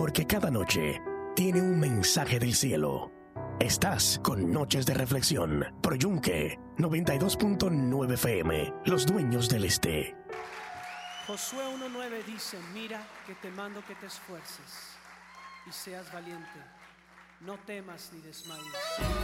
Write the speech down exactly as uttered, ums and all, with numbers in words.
porque cada noche tiene un mensaje del cielo. Estás con Noches de Reflexión, Proyunque noventa y dos punto nueve F M, los dueños del este. Josué uno nueve dice: mira que te mando que te esfuerces y seas valiente, no temas ni desmayes.